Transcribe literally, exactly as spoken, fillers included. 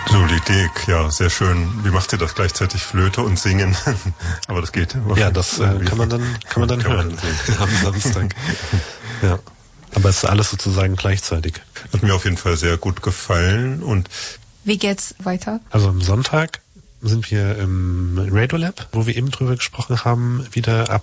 Solidek, ja, sehr schön. Wie macht ihr das gleichzeitig? Flöte und Singen? Aber das geht. Ja, das äh, kann man dann kann man dann kann hören man am Samstag. Ja, aber es ist alles sozusagen gleichzeitig. Hat mir auf jeden Fall sehr gut gefallen. Und wie geht's weiter? Also am Sonntag sind wir im Radiolab, wo wir eben drüber gesprochen haben, wieder ab